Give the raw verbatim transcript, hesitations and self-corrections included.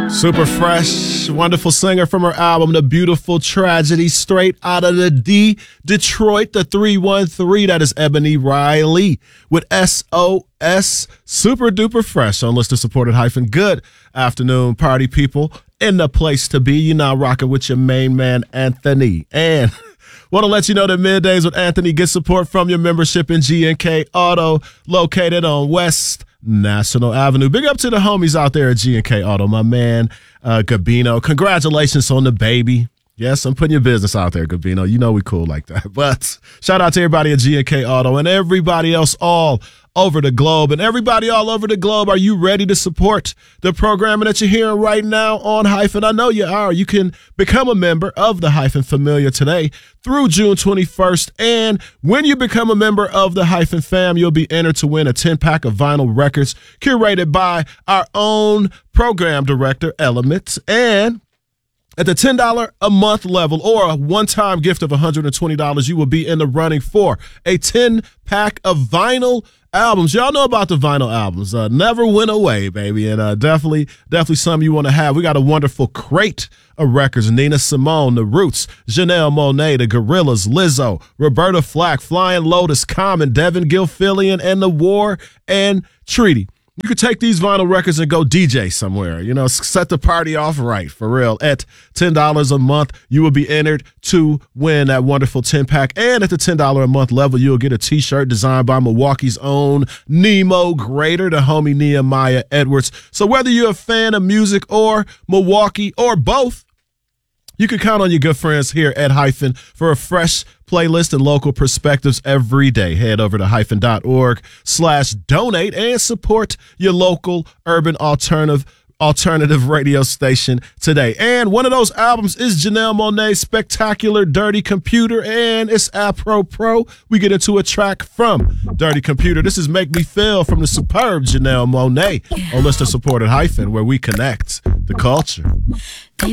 Super fresh, wonderful singer from her album, The Beautiful Tragedy, straight out of the D, Detroit, the three one three. That is Ebony Riley with S O S. Super duper fresh on listener supported hyphen. Good afternoon, party people. In the place to be. You're now rocking with your main man, Anthony. And want to let you know that Middays with Anthony gets support from your membership in G and K Auto, located on West National Avenue. Big up to the homies out there at G and K Auto, my man, uh, Gabino. Congratulations on the baby. Yes, I'm putting your business out there, Gabino. You know we cool like that. But shout out to everybody at G and K Auto and everybody else all over the globe. And everybody all over the globe, are you ready to support the programming that you're hearing right now on Hyphen? I know you are. You can become a member of the Hyphen Familia today through June twenty-first. And when you become a member of the Hyphen Fam, you'll be entered to win a ten-pack of vinyl records curated by our own program director, Element. And at the ten dollars a month level or a one-time gift of one hundred twenty dollars, you will be in the running for a ten-pack of vinyl albums. Y'all know about the vinyl albums. Uh, never went away, baby. And uh, definitely, definitely something you want to have. We got a wonderful crate of records. Nina Simone, The Roots, Janelle Monáe, The Gorillaz, Lizzo, Roberta Flack, Flying Lotus, Common, Devin Gilfillian, and The War and Treaty. You could take these vinyl records and go D J somewhere, you know, set the party off right, for real. At ten dollars a month, you will be entered to win that wonderful ten-pack. And at the ten dollars a month level, you'll get a T-shirt designed by Milwaukee's own Nemo Grader, the homie Nehemiah Edwards. So whether you're a fan of music or Milwaukee or both, you can count on your good friends here at Hyphen for a fresh playlist and local perspectives every day. Head over to hyphen.org slash donate and support your local urban alternative alternative radio station today. And one of those albums is Janelle Monáe's spectacular Dirty Computer, and it's Afro Pro. We get into a track from Dirty Computer. This is Make Me Feel from the superb Janelle Monáe on listener supported Hyphen, where we connect the culture.